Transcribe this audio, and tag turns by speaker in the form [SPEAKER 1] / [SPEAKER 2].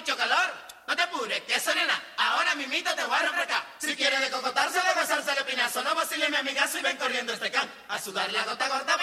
[SPEAKER 1] mucho calor. No te apures, que eso nena, ahora mimito te voy a refrescar. Si quieres de cocotarse, de besarse de pinazo, no vacile mi amigazo y ven corriendo este can. A sudar la gota gorda.